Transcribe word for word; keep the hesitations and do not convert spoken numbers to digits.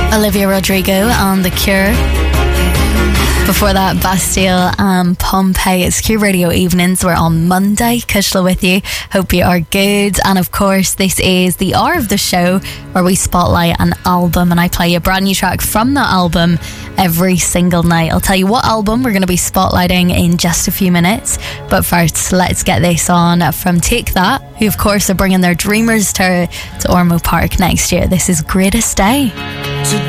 Olivia Rodrigo and The Cure. Before that, Bastille and Pompeii. It's Q Radio Evenings. We're on Monday. Kushla with you. Hope you are good. And of course, this is the hour of the show where we spotlight an album and I play a brand new track from that album every single night. I'll tell you what album we're going to be spotlighting in just a few minutes. But first, let's get this on from Take That, who of course are bringing their Dreamers tour to Ormo Park next year. This is Greatest Day.